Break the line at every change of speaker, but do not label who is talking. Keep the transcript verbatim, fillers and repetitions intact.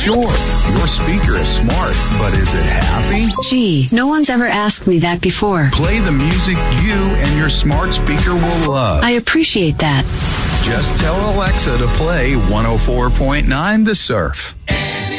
Sure, your speaker is smart, but is it happy?
Gee, no one's ever asked me that before.
Play the music you and your smart speaker will love.
I appreciate that.
Just tell Alexa to play one oh four point nine The Surf.